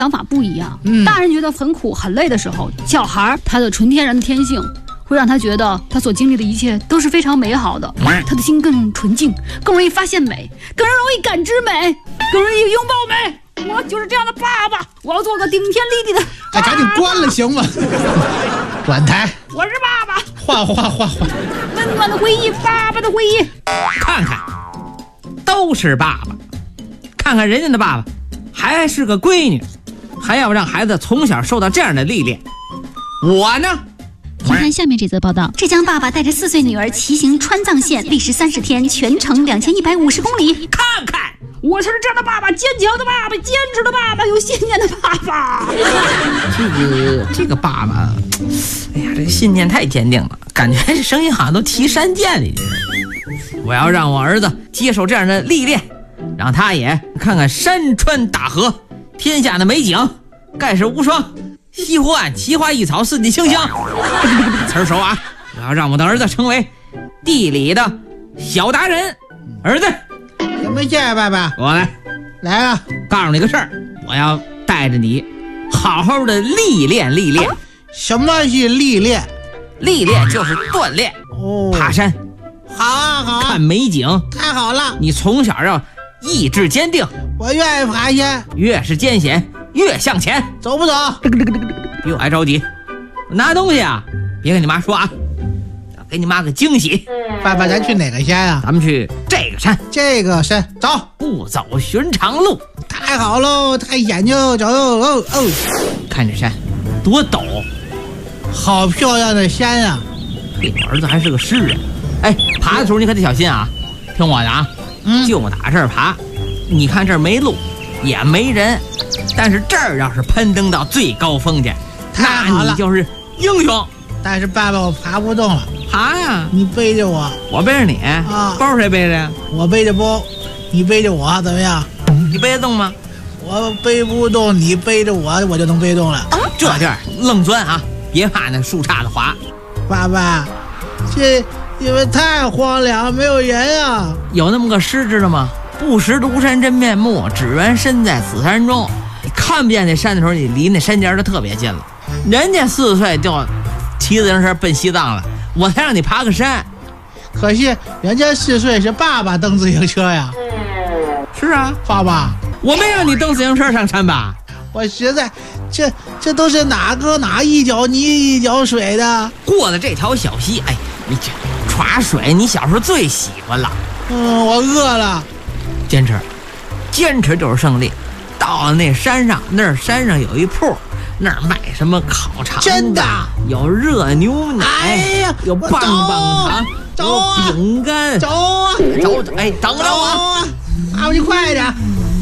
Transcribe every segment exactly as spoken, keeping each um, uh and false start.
想法不一样。嗯，大人觉得很苦很累的时候，小孩他的纯天然的天性会让他觉得他所经历的一切都是非常美好的，他的心更纯净，更容易发现美，更容易感知美，更容易拥抱美。我就是这样的爸爸，我要做个顶天立地的。 哎，赶紧关了行吗？转台。 我是爸爸。 换换换换。 温暖的回忆，爸爸的回忆。 看看，都是爸爸。看看人家的爸爸，还是个闺女，还要让孩子从小受到这样的历练。我呢？ 请看下面这则报道：浙江爸爸带着四岁女儿骑行川藏线，历时三十天，全程两千一百五十公里。 看看， 我是这样的爸爸，坚强的爸爸，坚持的爸爸，有信念的爸爸。 这个这个爸爸，哎呀，这个信念太坚定了，感觉这声音好像都提山涧里去了。我要让我儿子接受这样的历练，让他也看看山川大河，天下的美景，盖世无双。西湖岸奇花异草，四季清香。词儿熟啊！我要让我的儿子成为地理的小达人。儿子， 什么事啊，爸爸？ 我来来了， 告诉你个事儿，我要带着你好好的历练历练。 什么是历练？ 历练就是锻炼。 哦， 爬山， 好啊好啊， 看美景， 太好了。 你从小要意志坚定， 我愿意爬山， 越是艰险越向前。 走不走？ 别爱着急，拿东西啊，别跟你妈说啊，给你妈个惊喜。 爸爸，咱去哪个山啊？ 咱们去这个山， 这个山，走， 不走寻常路。 太好喽，太险就走哦哦。 看这山多陡， 好漂亮的山啊！ 嘿，我儿子还是个诗人。哎，爬的时候你可得小心啊，听我的啊，嗯，就打这儿爬，你看这儿没路也没人，但是这儿要是攀登到最高峰去，那你就是英雄。 但是爸爸，我爬不动了。 爬呀， 你背着我， 我背着你啊。包谁背着呀？ 我背着包，你背着我，怎么样？ 你背得动吗？ 我背不动，你背着我，我就能背动了。 这地儿愣钻啊，别怕那树杈子滑。 爸爸，这因为太荒凉，没有人啊。 有那么个诗知道吗？不识庐山真面目，只缘身在此山中。你看不见那山的时候，你离那山尖就特别近了。人家四岁就骑自行车奔西藏了，我才让你爬个山。 可惜人家四岁是爸爸蹬自行车呀。 是啊， 爸爸， 我没让你蹬自行车上山吧？ 我实在，这这都是哪个哪一脚泥一脚水的。 过了这条小溪，哎，你这耍水，你小时候最喜欢了。 嗯，我饿了。 坚持，坚持就是胜利。到了那山上，那儿山上有一铺，那儿卖什么烤肠， 真的有热牛奶， 哎呀， 有棒棒糖，有饼干。 走啊， 走！哎，等着我！ 爸爸，你快点！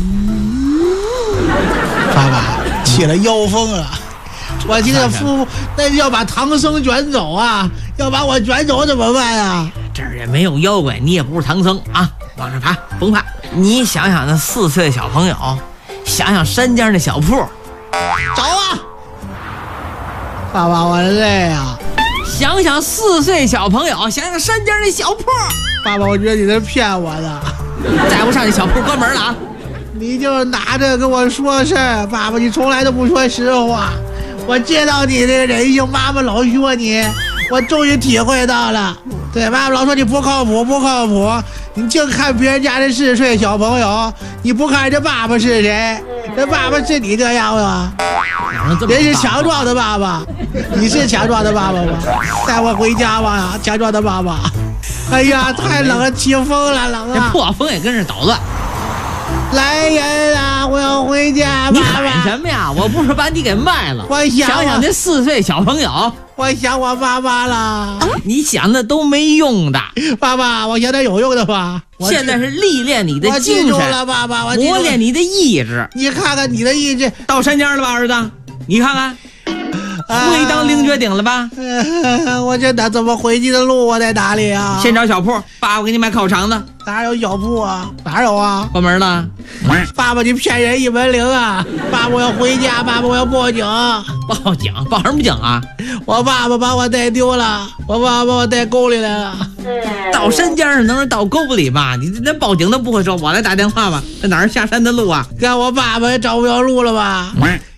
爸爸起了妖风了，我这个父那要把唐僧卷走啊，要把我卷走怎么办啊？ 这儿也没有妖怪，你也不是唐僧啊，往上爬，甭怕。你想想那四岁的小朋友，想想山间那小铺， 走啊！爸爸，我累啊！ 想想四岁小朋友，想想山间那小铺。 爸爸，我觉得你是骗我的。 再不上那小铺关门了啊！ 你就拿着跟我说事儿，爸爸，你从来都不说实话。我知道你这个人性，妈妈老说你，我终于体会到了。对，妈妈老说你不靠谱，不靠谱。你净看别人家的四岁小朋友，你不看这爸爸是谁？这爸爸是你这样吗？人是强壮的爸爸，你是强壮的爸爸吗？带我回家吧，强壮的爸爸。哎呀，太冷了，起风了，冷啊！ 这破风也跟着捣乱。 来人啊！我要回家！ 你喊什么呀？我不是把你给卖了。 我想想想那四岁小朋友， 我想我爸爸了。 你想的都没用的， 爸爸，我想点有用的吧。 现在是历练你的精神了，爸爸，我磨练你的意志。 你看看你的意志到山尖了吧，儿子？你看看。 回当凌绝顶了吧？ 呃、我这哪怎么回去的路？我在哪里啊？ 先找小铺，爸爸给你买烤肠子。 哪有小铺啊？哪有啊？ 关门了。 爸爸，你骗人一门灵啊！爸爸，我要回家，爸爸，我要报警。 报警？报什么警啊？ 我爸爸把我带丢了，我爸爸把我带沟里来了。 到山尖上能是到沟里吧？你那报警都不会说，我来打电话吧。在哪儿下山的路啊？ 看我爸爸也找不着路了吧？